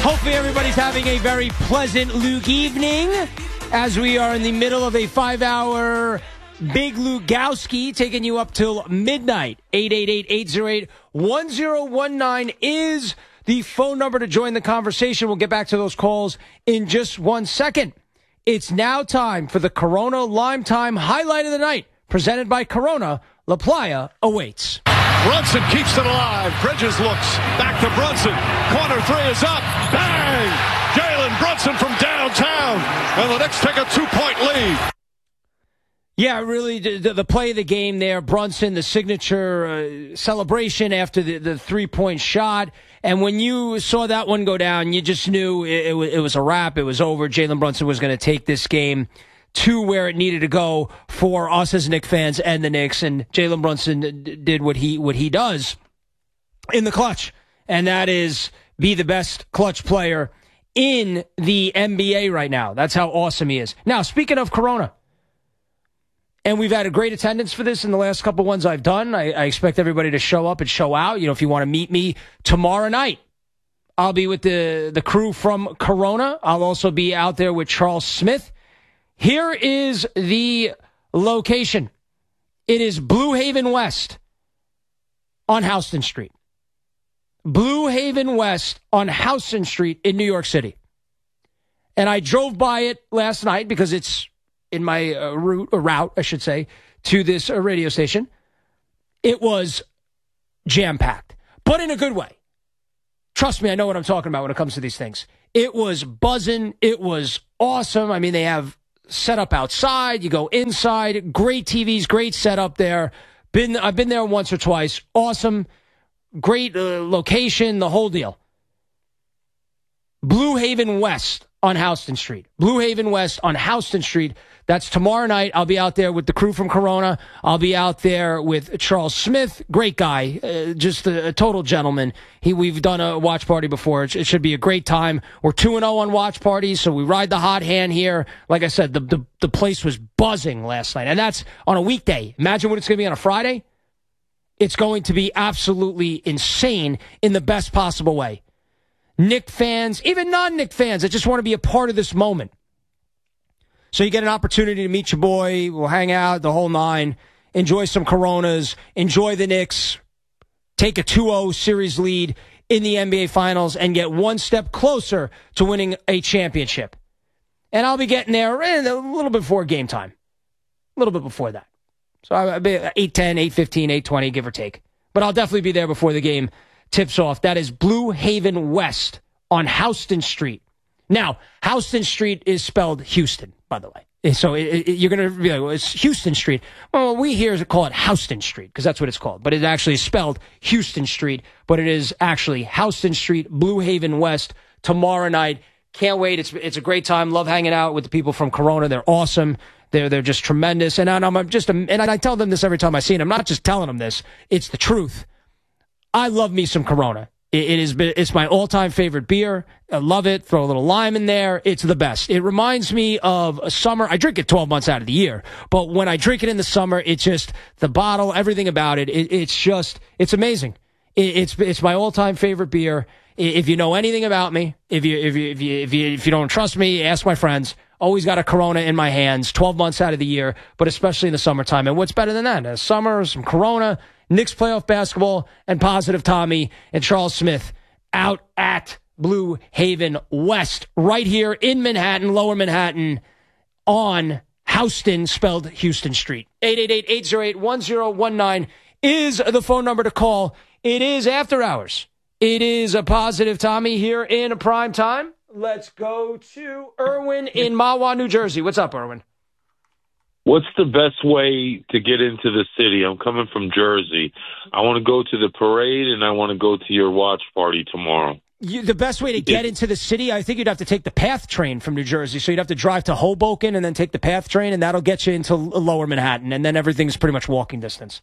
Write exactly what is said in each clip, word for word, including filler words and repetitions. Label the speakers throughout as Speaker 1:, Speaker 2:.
Speaker 1: Hopefully everybody's having a very pleasant Luke evening as we are in the middle of a five-hour Big Lugowski taking you up till midnight. eight eight eight, eight oh eight, one oh one nine is the phone number to join the conversation. We'll get back to those calls in just one second. It's now time for the Corona Lime Time Highlight of the Night, presented by Corona. La Playa awaits.
Speaker 2: Brunson keeps it alive. Bridges looks back to Brunson. Corner three is up. Bang! Jalen Brunson from downtown. And the Knicks take a two-point lead.
Speaker 1: Yeah, really, the, the play of the game there. Brunson, the signature uh, celebration after the, the three-point shot. And when you saw that one go down, you just knew it, it, it was a wrap. It was over. Jalen Brunson was going to take this game to where it needed to go for us as Knicks fans and the Knicks. And Jalen Brunson did what he what he does in the clutch, and that is be the best clutch player in the N B A right now. That's how awesome he is. Now, speaking of Corona, and we've had a great attendance for this in the last couple ones I've done. I, I expect everybody to show up and show out. You know, if you want to meet me tomorrow night, I'll be with the, the crew from Corona. I'll also be out there with Charles Smith. Here is the location. It is Blue Haven West on Houston Street. Blue Haven West on Houston Street in New York City. And I drove by it last night because it's in my uh, route, or route, I should say, to this uh, radio station. It was jam-packed, but in a good way. Trust me, I know what I'm talking about when it comes to these things. It was buzzing. It was awesome. I mean, they have set up outside. You go inside. Great T Vs, great setup there. Been I've been there once or twice. Awesome. Great uh, location, the whole deal. Blue Haven West on Houston Street. Blue Haven West on Houston Street. That's tomorrow night. I'll be out there with the crew from Corona. I'll be out there with Charles Smith. Great guy. Uh, just a, a total gentleman. He, we've done a watch party before. It, it should be a great time. We're two and oh on watch parties, so we ride the hot hand here. Like I said, the, the, the place was buzzing last night. And that's on a weekday. Imagine what it's going to be on a Friday. It's going to be absolutely insane in the best possible way. Knicks fans, even non-Knicks fans that just want to be a part of this moment. So you get an opportunity to meet your boy. We'll hang out, the whole nine. Enjoy some Coronas. Enjoy the Knicks. Take a two oh series lead in the N B A Finals and get one step closer to winning a championship. And I'll be getting there a little bit before game time. A little bit before that. So I'll be eight ten, eight fifteen, eight twenty, give or take. But I'll definitely be there before the game tips off. That is Blue Haven West on Houston Street. Now, Houston Street is spelled Houston, by the way. So it, it, you're going to be like, well, it's Houston Street. Well, we here call it Houston Street because that's what it's called. But it actually is spelled Houston Street, but it is actually Houston Street, Blue Haven West, tomorrow night. Can't wait. It's it's a great time. Love hanging out with the people from Corona. They're awesome. They're they're just tremendous. And I'm just and I tell them this every time I see them. I'm not just telling them this. It's the truth. I love me some Corona. It, it is it's my all-time favorite beer. I love it. Throw a little lime in there. It's the best. It reminds me of a summer. I drink it twelve months out of the year, but when I drink it in the summer, it's just the bottle, everything about it. it it's just it's amazing. It, it's it's my all-time favorite beer. If you know anything about me, if you if you if you if you if you don't trust me, ask my friends. Always got a Corona in my hands, twelve months out of the year, but especially in the summertime. And what's better than that? A summer, some Corona, Knicks playoff basketball, and positive Tommy and Charles Smith out at Blue Haven West, right here in Manhattan, Lower Manhattan, on Houston, spelled Houston Street. eight eight eight, eight oh eight, one oh one nine is the phone number to call. It is after hours. It is a positive Tommy here in a prime time. Let's go to Erwin in Mahwah, New Jersey. What's up, Erwin?
Speaker 3: What's the best way to get into the city? I'm coming from Jersey. I want to go to the parade, and I want to go to your watch party tomorrow.
Speaker 1: You, the best way to get into the city, I think you'd have to take the PATH train from New Jersey. So you'd have to drive to Hoboken and then take the PATH train, and that'll get you into Lower Manhattan, and then everything's pretty much walking distance.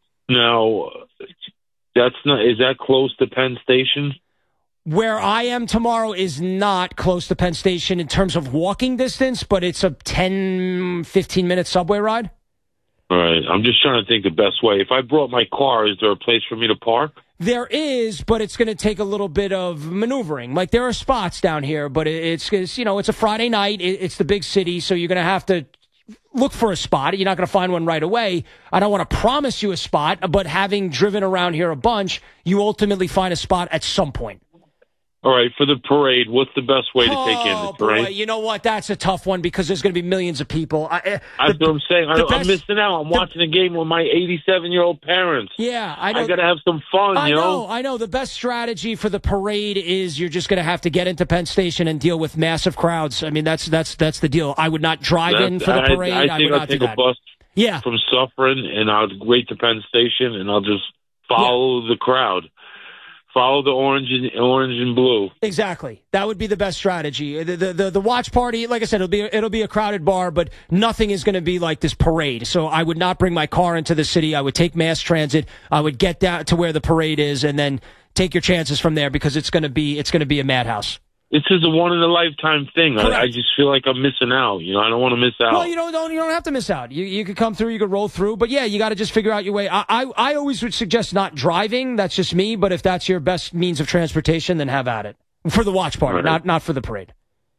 Speaker 3: Now, that's not. Is that close to Penn Station?
Speaker 1: Where I am tomorrow is not close to Penn Station in terms of walking distance, but it's a ten, fifteen minute subway ride.
Speaker 3: All right. I'm just trying to think the best way. If I brought my car, is there a place for me to park?
Speaker 1: There is, but it's going to take a little bit of maneuvering. Like, there are spots down here, but it's, it's you know, it's a Friday night. It's the big city, so you're going to have to look for a spot. You're not going to find one right away. I don't want to promise you a spot, but having driven around here a bunch, you ultimately find a spot at some point.
Speaker 3: All right, for the parade, what's the best way to
Speaker 1: oh,
Speaker 3: take in the parade?
Speaker 1: Boy, you know what? That's a tough one because there's going to be millions of people. I,
Speaker 3: That's
Speaker 1: the,
Speaker 3: what I'm saying. I,
Speaker 1: best,
Speaker 3: I'm missing out. I'm
Speaker 1: the,
Speaker 3: watching a game with my eighty-seven-year-old parents.
Speaker 1: Yeah, I know.
Speaker 3: I got to have some fun,
Speaker 1: I
Speaker 3: you know?
Speaker 1: know, I know. The best strategy for the parade is you're just going to have to get into Penn Station and deal with massive crowds. I mean, that's that's that's the deal. I would not drive
Speaker 3: that's,
Speaker 1: in for the parade.
Speaker 3: I, I,
Speaker 1: I
Speaker 3: think
Speaker 1: would
Speaker 3: I'll
Speaker 1: not
Speaker 3: take
Speaker 1: do
Speaker 3: a
Speaker 1: that.
Speaker 3: bus
Speaker 1: yeah.
Speaker 3: from Suffern, and I'll wait to Penn Station, and I'll just follow yeah. the crowd. Follow the orange and orange and blue.
Speaker 1: Exactly. That would be the best strategy. The, the the the watch party, like I said, it'll be it'll be a crowded bar, but nothing is going to be like this parade. So I would not bring my car into the city. I would take mass transit. I would get down to where the parade is, and then take your chances from there because it's going to be it's going to be a madhouse.
Speaker 3: This is a one in a lifetime thing. I, I just feel like I'm missing out. You know, I don't want to miss out.
Speaker 1: Well, you don't, don't you don't have to miss out. You you could come through, you could roll through, but yeah, you got to just figure out your way. I, I I always would suggest not driving. That's just me. But if that's your best means of transportation, then have at it for the watch party, right. not not for the parade.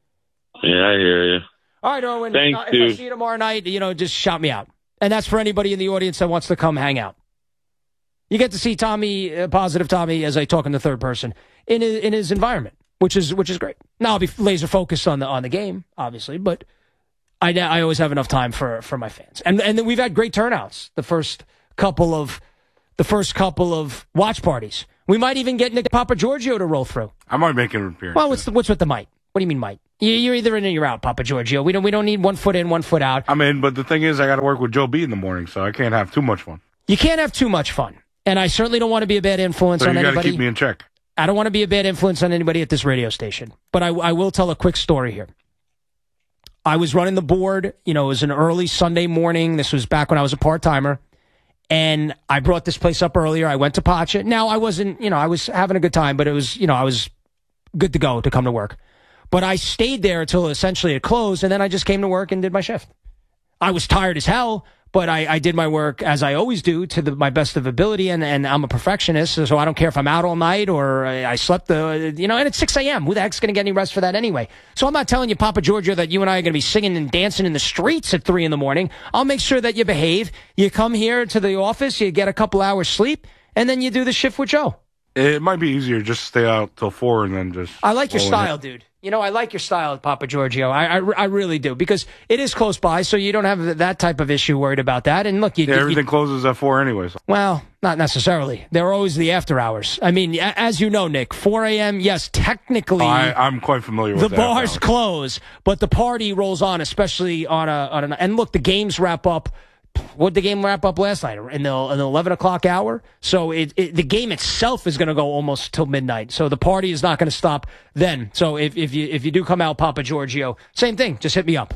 Speaker 3: Yeah, I hear you.
Speaker 1: All right, Erwin.
Speaker 3: Thanks,
Speaker 1: uh, if
Speaker 3: dude.
Speaker 1: I see you tomorrow night, you know, just shout me out. And that's for anybody in the audience that wants to come hang out. You get to see Tommy, uh, positive Tommy, as I talk in the third person in his, in his environment. Which is which is great. Now I'll be laser focused on the on the game, obviously, but I I always have enough time for, for my fans, and and then we've had great turnouts. The first couple of the first couple of watch parties. We might even get Nick Papa Giorgio to roll through.
Speaker 4: I might make an appearance.
Speaker 1: Well, what's the, what's with the might? What do you mean might? You're either in or you're out, Papa Giorgio. We don't we don't need one foot in, one foot out.
Speaker 4: I'm in, but the thing is, I got to work with Joe B in the morning, so I can't have too much fun.
Speaker 1: You can't have too much fun, and I certainly don't want to be a bad influence
Speaker 4: so
Speaker 1: on
Speaker 4: you
Speaker 1: anybody.
Speaker 4: You got to keep me in check.
Speaker 1: I don't want to be a bad influence on anybody at this radio station, but I, I will tell a quick story here. I was running the board. You know, it was an early Sunday morning. This was back when I was a part-timer, and I brought this place up earlier. I went to Pacha. Now, I wasn't, you know, I was having a good time, but it was, you know, I was good to go to come to work. But I stayed there until essentially it closed, and then I just came to work and did my shift. I was tired as hell. But I, I did my work, as I always do, to the, my best of ability, and, and I'm a perfectionist, so I don't care if I'm out all night or I, I slept, the, you know, and it's six a.m. Who the heck's going to get any rest for that anyway? So I'm not telling you, Papa Giorgio, that you and I are going to be singing and dancing in the streets at three in the morning. I'll make sure that you behave. You come here to the office, you get a couple hours sleep, and then you do the shift with Joe.
Speaker 4: It might be easier just stay out till four and then just...
Speaker 1: I like your style, dude. You know, I like your style, Papa Giorgio. I, I, I really do, because it is close by, so you don't have that type of issue worried about that. And look, you,
Speaker 4: yeah, everything
Speaker 1: you,
Speaker 4: closes at four anyways.
Speaker 1: Well, not necessarily. There are always the after hours. I mean, as you know, Nick, four a.m., yes, technically...
Speaker 4: I, I'm quite familiar with
Speaker 1: the
Speaker 4: that.
Speaker 1: The bars close, but the party rolls on, especially on a... on an, And look, the games wrap up... What did the game wrap up last night? In the, in the eleven o'clock hour? So it, it, the game itself is going to go almost till midnight. So the party is not going to stop then. So if, if you if you do come out, Papa Giorgio, same thing. Just hit me up.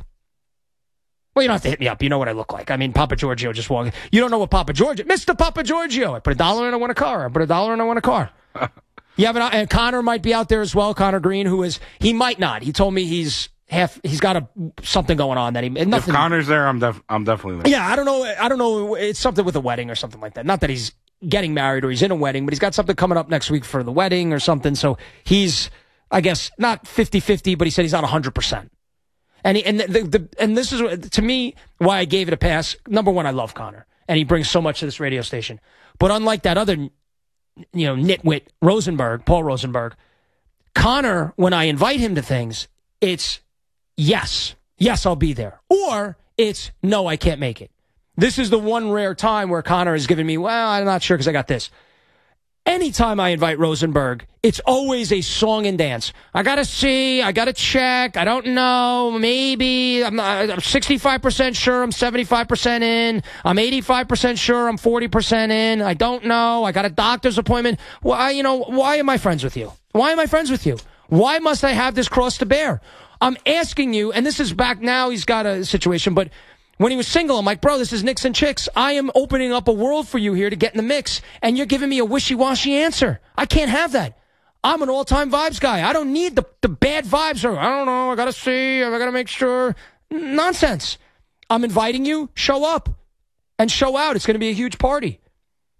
Speaker 1: Well, you don't have to hit me up. You know what I look like. I mean, Papa Giorgio just walking. You don't know what Papa Giorgio... Mister Papa Giorgio. I put a dollar in, I want a car. I put a dollar in, I want a car. Yeah, but and Connor might be out there as well. Connor Green, who is... He might not. He told me he's... Half, he's got a something going on that he. Nothing,
Speaker 4: if Connor's there, I'm def, I'm definitely there.
Speaker 1: Yeah, I don't know. I don't know. It's something with a wedding or something like that. Not that he's getting married or he's in a wedding, but he's got something coming up next week for the wedding or something. So he's, I guess, not fifty-fifty, but he said he's not one hundred percent. And he, and the, the, the and this is to me why I gave it a pass. Number one, I love Connor, and he brings so much to this radio station. But unlike that other, you know, nitwit Rosenberg, Paul Rosenberg, Connor, when I invite him to things, it's yes, yes, I'll be there. Or it's, no, I can't make it. This is the one rare time where Connor has given me, well, I'm not sure because I got this. Anytime I invite Rosenberg, it's always a song and dance. I got to see, I got to check, I don't know, maybe, I'm, not, I'm sixty-five percent sure, I'm seventy-five percent in, I'm eighty-five percent sure, I'm forty percent in, I don't know, I got a doctor's appointment. Why, you know, why am I friends with you? Why am I friends with you? Why must I have this cross to bear? I'm asking you, and this is back now, he's got a situation, but when he was single, I'm like, bro, this is Knicks and Chicks. I am opening up a world for you here to get in the mix, and you're giving me a wishy-washy answer. I can't have that. I'm an all-time vibes guy. I don't need the, the bad vibes. Or, I don't know, I got to see, I got to make sure. Nonsense. I'm inviting you, show up, and show out. It's going to be a huge party.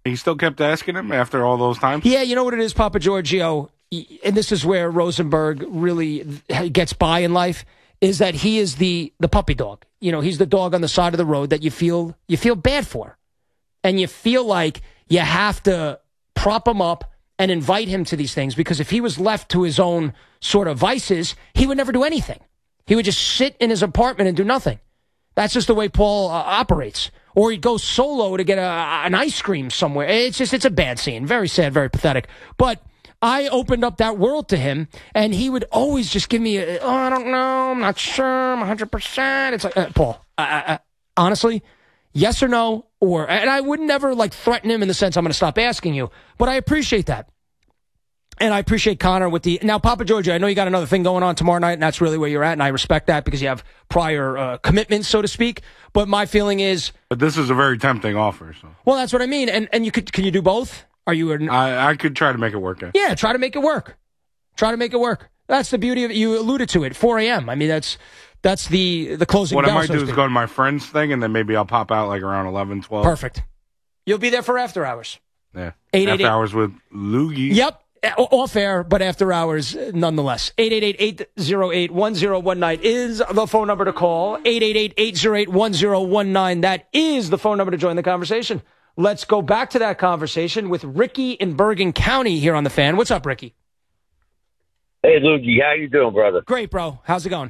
Speaker 4: He still kept asking him after all those times?
Speaker 1: Yeah, you know what it is, Papa Giorgio, and this is where Rosenberg really gets by in life, is that he is the, the puppy dog. You know, he's the dog on the side of the road that you feel you feel bad for. And you feel like you have to prop him up and invite him to these things, because if he was left to his own sort of vices, he would never do anything. He would just sit in his apartment and do nothing. That's just the way Paul uh, operates. Or he'd go solo to get a, an ice cream somewhere. It's just, it's a bad scene. Very sad, very pathetic. But I opened up that world to him, and he would always just give me a, oh, I don't know, I'm not sure, I'm one hundred percent. It's like, uh, Paul, I, I, honestly, yes or no, or, and I would never like threaten him in the sense I'm going to stop asking you, but I appreciate that. And I appreciate Connor with the, now Papa Giorgio, I know you got another thing going on tomorrow night, and that's really where you're at, and I respect that because you have prior uh, commitments, so to speak, but my feeling is.
Speaker 4: But this is a very tempting offer, so.
Speaker 1: Well, that's what I mean, and, and you could, can you do both? Are you? An,
Speaker 4: I, I could try to make it work. Yeah.
Speaker 1: yeah, try to make it work. Try to make it work. That's the beauty of it. You alluded to it, four a.m. I mean, that's that's the, the closing
Speaker 4: What
Speaker 1: bell,
Speaker 4: I might
Speaker 1: so
Speaker 4: do
Speaker 1: to
Speaker 4: is
Speaker 1: speak.
Speaker 4: go to my friend's thing, and then maybe I'll pop out like around eleven, twelve.
Speaker 1: Perfect. You'll be there for after hours.
Speaker 4: Yeah.
Speaker 1: eight eight eight
Speaker 4: After hours with Loogie.
Speaker 1: Yep. Off air, but after hours nonetheless. eight eight eight, eight oh eight, one oh one nine is the phone number to call. eight eight eight, eight oh eight, one oh one nine. That is the phone number to join the conversation. Let's go back to that conversation with Ricky in Bergen County here on The Fan. What's up, Ricky?
Speaker 5: Hey, Loogie, how you doing, brother?
Speaker 1: Great, bro. How's it going?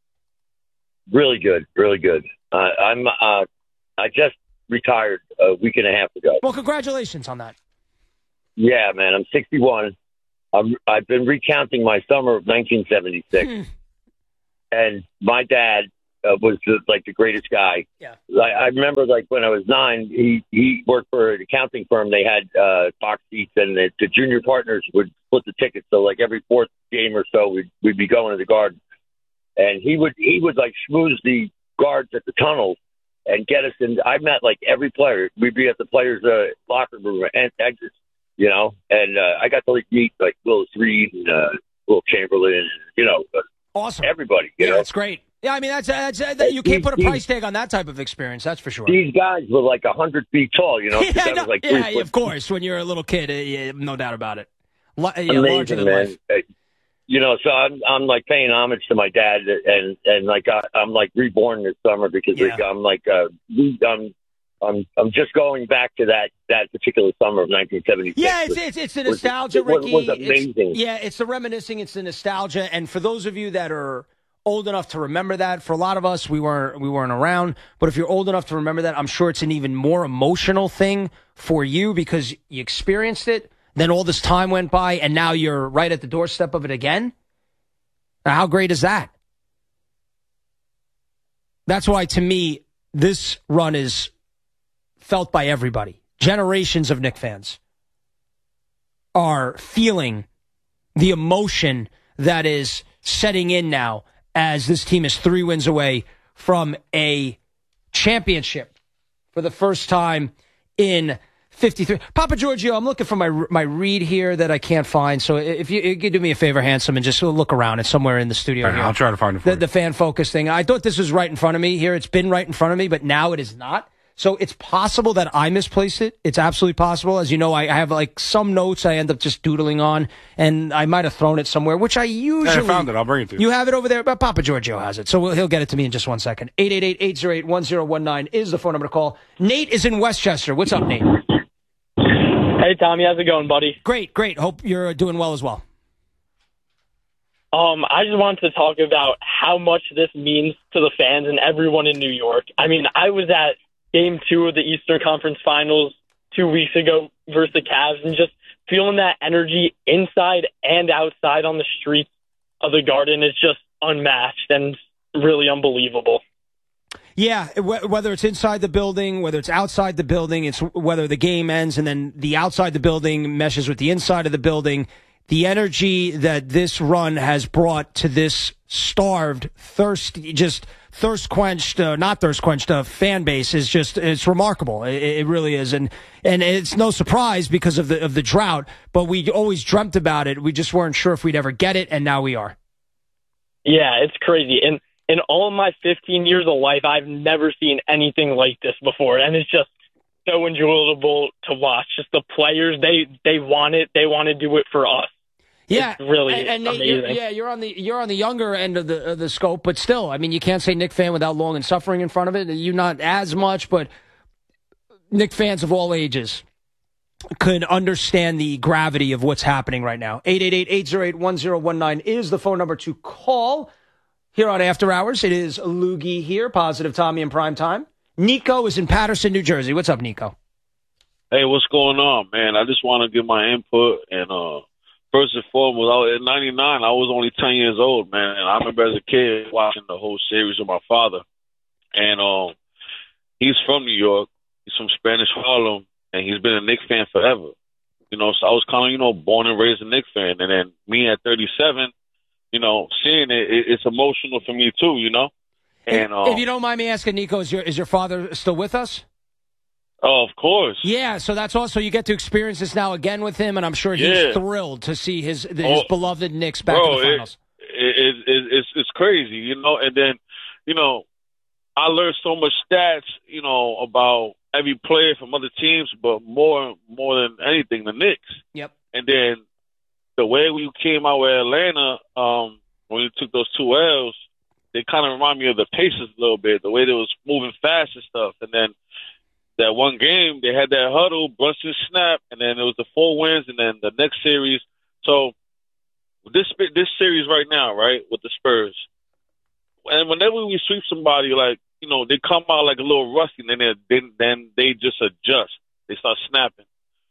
Speaker 5: Really good, really good. Uh, I'm. Uh, I just retired a week and a half ago.
Speaker 1: Well, congratulations on that.
Speaker 5: Yeah, man, I'm sixty-one. I'm, I've been recounting my summer of nineteen seventy-six,
Speaker 1: Hmm.
Speaker 5: and my dad uh, was the, like the greatest guy.
Speaker 1: Yeah.
Speaker 5: Like, I remember, like when I was nine, he he worked for an accounting firm. They had uh, box seats, and the, the junior partners would split the tickets. So, like every fourth game or so, we'd we'd be going to the Garden, and he would he would like schmooze the guards at the tunnels and get us in. I met like every player. We'd be at the players' uh, locker room and exits. You know, and uh, I got to like meet like Willis Reed and uh, Will Chamberlain, and, you know, uh,
Speaker 1: Awesome.
Speaker 5: everybody. You
Speaker 1: Yeah,
Speaker 5: know,
Speaker 1: that's great. Yeah, I mean, that's, that's that, you can't put a price tag on that type of experience, that's for sure.
Speaker 5: these guys were like a hundred feet tall. You know, 'cause
Speaker 1: yeah,
Speaker 5: I
Speaker 1: no,
Speaker 5: was like
Speaker 1: yeah,
Speaker 5: three foot.
Speaker 1: of course. When you're a little kid, uh, yeah, no doubt about it. L- yeah, larger
Speaker 5: Amazing,
Speaker 1: than
Speaker 5: man.
Speaker 1: life.
Speaker 5: Uh, you know, so I'm I'm like paying homage to my dad, and and like I, I'm like reborn this summer because
Speaker 1: Yeah.
Speaker 5: like, I'm like uh, re- I'm I'm I'm just going back to that that particular summer of nineteen seventy-six.
Speaker 1: Yeah, it's it's, it's the
Speaker 5: was-
Speaker 1: nostalgia,
Speaker 5: it was-
Speaker 1: Ricky.
Speaker 5: was
Speaker 1: It's-
Speaker 5: amazing.
Speaker 1: yeah, it's the reminiscing. It's the nostalgia. And for those of you that are old enough to remember that, for a lot of us, we weren't we weren't around. But if you're old enough to remember that, I'm sure it's an even more emotional thing for you because you experienced it. Then all this time went by, and now you're right at the doorstep of it again. Now, how great is that? That's why, to me, this run is felt by everybody. Generations of Knicks fans are feeling the emotion that is setting in now as this team is three wins away from a championship for the first time in fifty-three. Papa Giorgio, I'm looking for my my read here that I can't find. So if you, you could do me a favor, handsome, and just look around. It's somewhere in the studio
Speaker 4: All right,
Speaker 1: here.
Speaker 4: I'll try to find it for
Speaker 1: The,
Speaker 4: you.
Speaker 1: the fan focus thing. I thought this was right in front of me here. It's been right in front of me, but now it is not. So it's possible that I misplaced it. It's absolutely possible. As you know, I, I have like some notes I end up just doodling on, and I might have thrown it somewhere, which I usually...
Speaker 4: Hey, I found it. I'll bring it to you.
Speaker 1: You have it over there, but Papa Giorgio has it. So we'll, he'll get it to me in just one second. eight eight eight, eight oh eight, one oh one nine is the phone number to call. Nate is in Westchester. What's up, Nate?
Speaker 6: Hey, Tommy. How's it going, buddy?
Speaker 1: Great, great. Hope you're doing well as well.
Speaker 6: Um, I just wanted to talk about how much this means to the fans and everyone in New York. I mean, I was at Game two of the Eastern Conference Finals two weeks ago versus the Cavs, and just feeling that energy inside and outside on the streets of the Garden is just unmatched and really unbelievable.
Speaker 1: Yeah, wh- whether it's inside the building, whether it's outside the building, it's whether the game ends and then the outside the building meshes with the inside of the building. The energy that this run has brought to this starved, thirsty, just thirst-quenched, uh, not thirst-quenched uh, fan base is just, it's remarkable. It, it really is. And and it's no surprise because of the of the drought, but we always dreamt about it. We just weren't sure if we'd ever get it, and now we are.
Speaker 6: Yeah, it's crazy. And in all my fifteen years of life, I've never seen anything like this before. And it's just, so enjoyable to watch. Just the players, they they want it. They want to do it for us.
Speaker 1: Yeah,
Speaker 6: it's really
Speaker 1: and, and Nate,
Speaker 6: amazing.
Speaker 1: You're, yeah, you're on the you're on the younger end of the of the scope, but still, I mean, you can't say Knick fan without long and suffering in front of it. You not as much, but Knick fans of all ages could understand the gravity of what's happening right now. eight eight eight, eight oh eight, one oh one nine is the phone number to call here on After Hours. It is Loogie here, Positive Tommy in prime time. Nico is in Patterson, New Jersey. What's up, Nico?
Speaker 7: Hey, what's going on, man? I just want to give my input. And uh, first and foremost, I was, in ninety-nine, I was only ten years old, man. And I remember as a kid watching the whole series with my father. And um, he's from New York. He's from Spanish Harlem. And he's been a Knicks fan forever. You know, so I was kind of, you know, born and raised a Knicks fan. And then me at thirty-seven, you know, seeing it, it it's emotional for me too, you know? And um,
Speaker 1: if you don't mind me asking, Nico, is your is your father still with us?
Speaker 7: Oh, of course.
Speaker 1: Yeah, so that's also, you get to experience this now again with him, and I'm sure he's
Speaker 7: yeah.
Speaker 1: thrilled to see his his
Speaker 7: oh,
Speaker 1: beloved Knicks back
Speaker 7: bro,
Speaker 1: in the finals.
Speaker 7: It, it, it, it's, it's crazy, you know? And then, you know, I learned so much stats, you know, about every player from other teams, but more more than anything, the Knicks.
Speaker 1: Yep.
Speaker 7: And then the way we came out with Atlanta, um, when we took those two L's, they kind of remind me of the Pacers a little bit, the way they was moving fast and stuff. And then that one game, they had that huddle, Brunson snap, and then it was the four wins, and then the next series. So this this series right now, right, with the Spurs, and whenever we sweep somebody, like, you know, they come out like a little rusty, and then they, then, then they just adjust. They start snapping.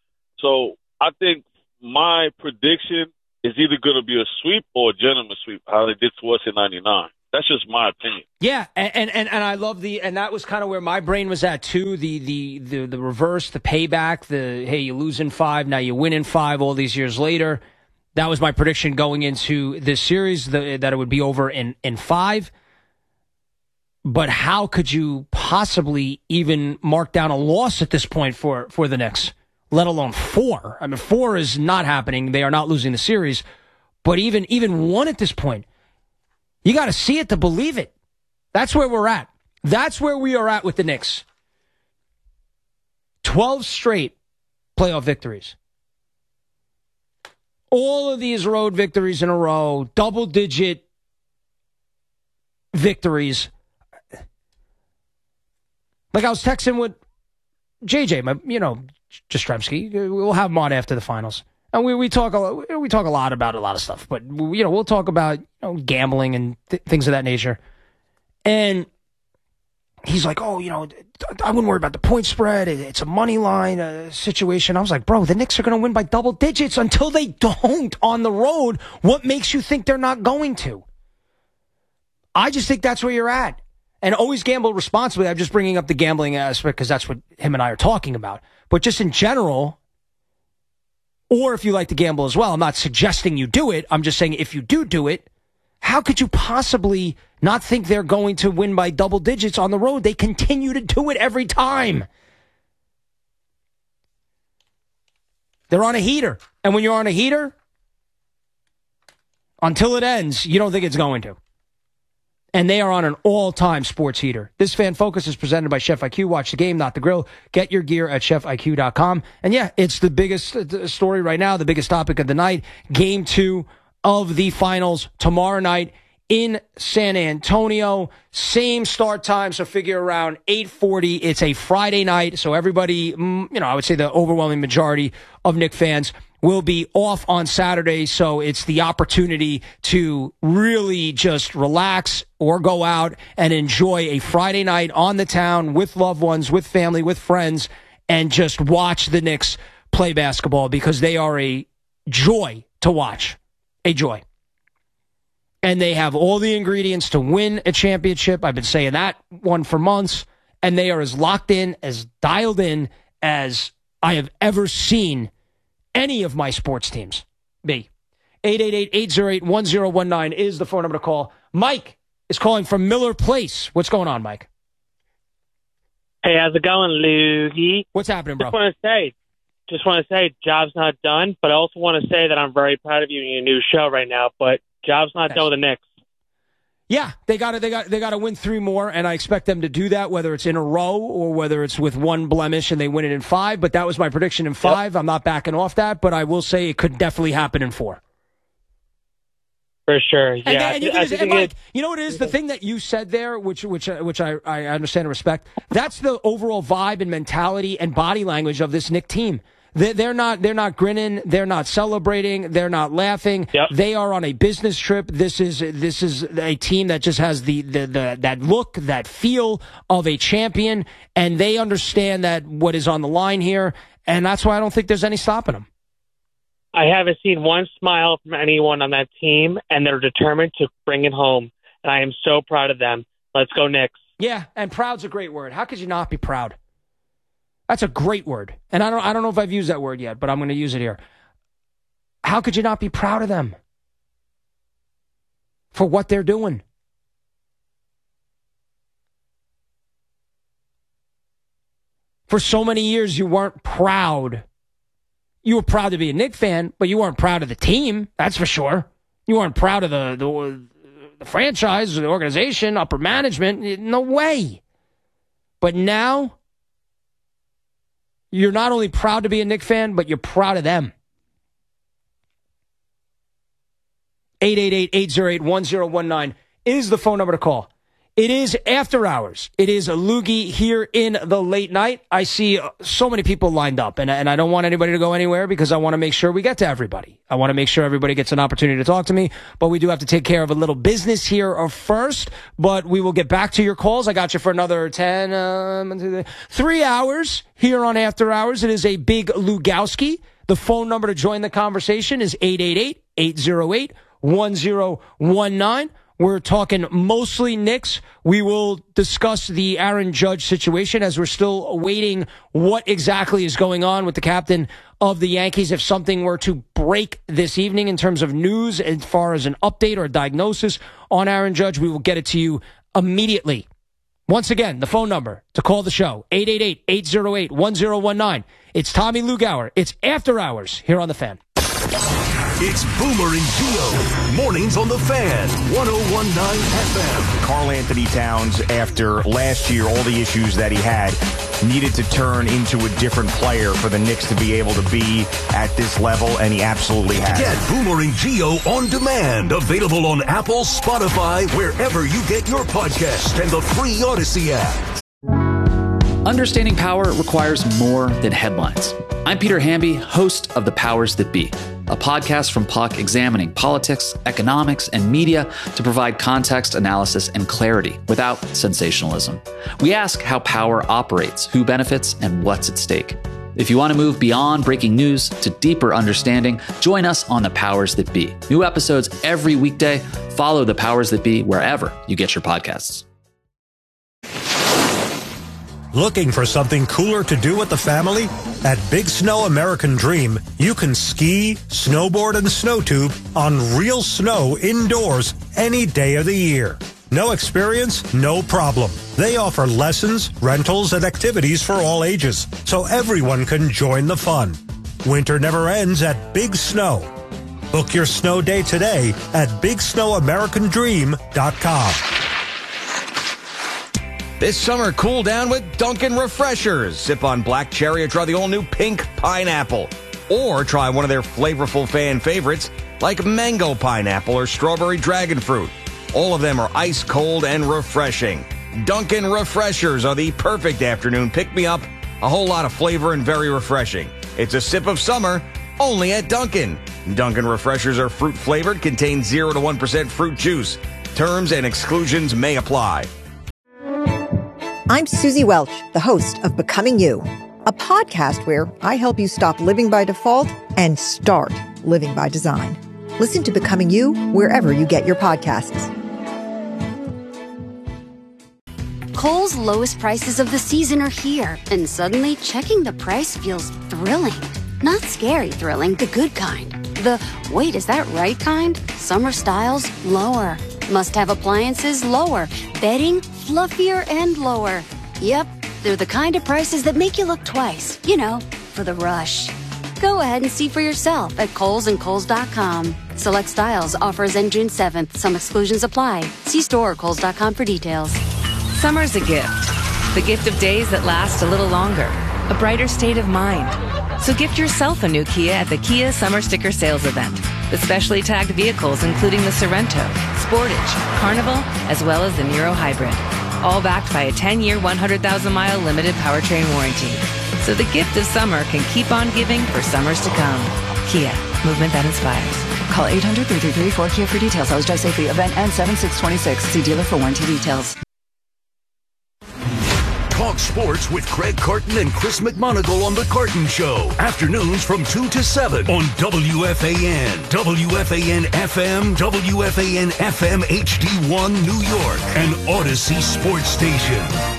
Speaker 7: So I think my prediction is either going to be a sweep or a gentleman sweep, how they did to us in ninety-nine. That's just my opinion.
Speaker 1: Yeah, and, and and I love the, and that was kind of where my brain was at too. The the the the reverse, the payback, the hey, you lose in five, now you win in five. All these years later, that was my prediction going into this series, the, that it would be over in in five. But how could you possibly even mark down a loss at this point for for the Knicks, let alone four? I mean, four is not happening. They are not losing the series, but even even one at this point. You got to see it to believe it. That's where we're at. That's where we are at with the Knicks. twelve straight playoff victories. All of these road victories in a row, double-digit victories. Like I was texting with J J, my, you know, Jastrzemski. We'll have him on after the finals. And we, we talk a lot, we talk a lot about a lot of stuff, but you know, we'll talk about, you know, gambling and th- things of that nature. And he's like, "Oh, you know, I wouldn't worry about the point spread. It's a money line uh, situation." I was like, "Bro, the Knicks are going to win by double digits until they don't on the road. What makes you think they're not going to?" I just think that's where you're at. And always gamble responsibly. I'm just bringing up the gambling aspect because that's what him and I are talking about. But just in general. Or if you like to gamble as well, I'm not suggesting you do it. I'm just saying if you do do it, how could you possibly not think they're going to win by double digits on the road? They continue to do it every time. They're on a heater. And when you're on a heater, until it ends, you don't think it's going to. And they are on an all-time sports heater. This Fan Focus is presented by Chef I Q. Watch the game, not the grill. Get your gear at chef I Q dot com. And yeah, it's the biggest story right now, the biggest topic of the night. Game two of the finals tomorrow night in San Antonio. Same start time, so figure around eight forty. It's a Friday night, so everybody, you know, I would say the overwhelming majority of Knicks fans will be off on Saturday, so it's the opportunity to really just relax or go out and enjoy a Friday night on the town with loved ones, with family, with friends, and just watch the Knicks play basketball because they are a joy to watch. A joy. And they have all the ingredients to win a championship. I've been saying that one for months, and they are as locked in, as dialed in as I have ever seen any of my sports teams be. eight eight eight, eight oh eight, one oh one nine is the phone number to call. Mike is calling from Miller Place. What's going on, Mike?
Speaker 8: Hey, how's it going, Loogie?
Speaker 1: What's happening, bro?
Speaker 8: Just want to say, just want to say, job's not done, but I also want to say that I'm very proud of you in your new show right now, but job's not
Speaker 1: Thanks.
Speaker 8: done with the Knicks.
Speaker 1: Yeah, they got to they got they got to win three more, and I expect them to do that, whether it's in a row or whether it's with one blemish and they win it in five. But that was my prediction in five. Yep. I'm not backing off that, but I will say it could definitely happen in four.
Speaker 8: For sure, yeah.
Speaker 1: And, and, you,
Speaker 8: I,
Speaker 1: can,
Speaker 8: I
Speaker 1: and Mike,
Speaker 8: it,
Speaker 1: you know what it is? The thing that you said there, which which which I, I understand and respect, that's the overall vibe and mentality and body language of this Knick team. They're not. They're not grinning. They're not celebrating. They're not laughing.
Speaker 8: Yep.
Speaker 1: They are on a business trip. This is this is a team that just has the, the the that look, that feel of a champion, and they understand that what is on the line here, and that's why I don't think there's any stopping them.
Speaker 8: I haven't seen one smile from anyone on that team, and they're determined to bring it home. And I am so proud of them. Let's go, Knicks.
Speaker 1: Yeah, and proud's a great word. How could you not be proud? That's a great word. And I don't I don't know if I've used that word yet, but I'm going to use it here. How could you not be proud of them for what they're doing? For so many years, you weren't proud. You were proud to be a Knicks fan, but you weren't proud of the team, that's for sure. You weren't proud of the, the, the franchise, the organization, upper management. No way. But now, you're not only proud to be a Knicks fan, but you're proud of them. eight eight eight, eight oh eight, one oh one nine is the phone number to call. It is after hours. It is a Loogie here in the late night. I see so many people lined up, and, and I don't want anybody to go anywhere because I want to make sure we get to everybody. I want to make sure everybody gets an opportunity to talk to me, but we do have to take care of a little business here first, but we will get back to your calls. I got you for another ten, um, three hours here on After Hours. It is a big Lugowski. The phone number to join the conversation is eight eight eight, eight oh eight, one oh one nine. We're talking mostly Knicks. We will discuss the Aaron Judge situation as we're still awaiting what exactly is going on with the captain of the Yankees. If something were to break this evening in terms of news as far as an update or a diagnosis on Aaron Judge, we will get it to you immediately. Once again, the phone number to call the show, eight eight eight, eight oh eight, one oh one nine. It's Tommy Lugauer. It's After Hours here on The Fan.
Speaker 9: It's Boomer and Gio. Mornings on The Fan, one oh one nine F M.
Speaker 10: Karl Anthony Towns, after last year, all the issues that he had, needed to turn into a different player for the Knicks to be able to be at this level, and he absolutely has.
Speaker 9: Get Boomer and Gio on demand. Available on Apple, Spotify, wherever you get your podcasts, and the free Odyssey app.
Speaker 11: Understanding power requires more than headlines. I'm Peter Hamby, host of The Powers That Be, a podcast from Puck examining politics, economics, and media to provide context, analysis, and clarity without sensationalism. We ask how power operates, who benefits, and what's at stake. If you want to move beyond breaking news to deeper understanding, join us on The Powers That Be. New episodes every weekday. Follow The Powers That Be wherever you get your podcasts.
Speaker 12: Looking for something cooler to do with the family? At Big Snow American Dream, you can ski, snowboard, and snow tube on real snow indoors any day of the year. No experience? No problem. They offer lessons, rentals, and activities for all ages, so everyone can join the fun. Winter never ends at Big Snow. Book your snow day today at big snow american dream dot com.
Speaker 10: This summer, cool down with Dunkin' Refreshers. Sip on black cherry or try the all-new pink pineapple. Or try one of their flavorful fan favorites like mango pineapple or strawberry dragon fruit. All of them are ice cold and refreshing. Dunkin' Refreshers are the perfect afternoon pick-me-up. A whole lot of flavor and very refreshing. It's a sip of summer only at Dunkin'. Dunkin' Refreshers are fruit-flavored, contain zero to one percent fruit juice. Terms and exclusions may apply.
Speaker 13: I'm Susie Welch, the host of Becoming You, a podcast where I help you stop living by default and start living by design. Listen to Becoming You wherever you get your podcasts.
Speaker 14: Kohl's lowest prices of the season are here, and suddenly checking the price feels thrilling. Not scary thrilling, the good kind. The, wait, is that right kind? Summer styles, lower. Must-have appliances, lower. Bedding, fluffier and lower. Yep, they're the kind of prices that make you look twice. You know, for the rush. Go ahead and see for yourself at Kohl's and Kohl's dot com. Select styles offers end June seventh. Some exclusions apply. See store or Kohl's dot com for details.
Speaker 15: Summer's a gift. The gift of days that last a little longer. A brighter state of mind. So gift yourself a new Kia at the Kia Summer Sticker Sales Event. With specially tagged vehicles including the Sorrento, Sportage, Carnival, as well as the Niro Hybrid. All backed by a ten-year, one hundred thousand mile limited powertrain warranty. So the gift of summer can keep on giving for summers to come. Kia, movement that inspires.
Speaker 16: Call eight hundred, three three three, four Kia for details. Always drive safely. Event ends seven six twenty-six. See dealer for warranty details.
Speaker 9: Talk sports with Craig Carton and Chris McMonagle on The Carton Show. Afternoons from two to seven on W F A N, W F A N F M, W F A N F M H D one New York, and Odyssey Sports Station.